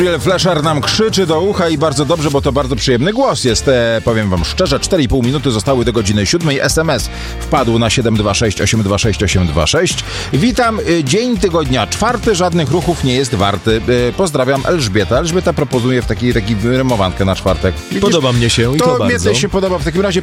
Fleszar nam krzyczy do ucha i bardzo dobrze, bo to bardzo przyjemny głos jest. Powiem wam szczerze, 4,5 minuty zostały do godziny 7. SMS wpadł na 726 826 826. Witam, dzień tygodnia 4, żadnych ruchów nie jest warty. Pozdrawiam, Elżbieta. Elżbieta proponuje w takiej rymowankę na czwartek. Widzisz? Podoba mnie się i to bardzo. Mnie też się podoba. W takim razie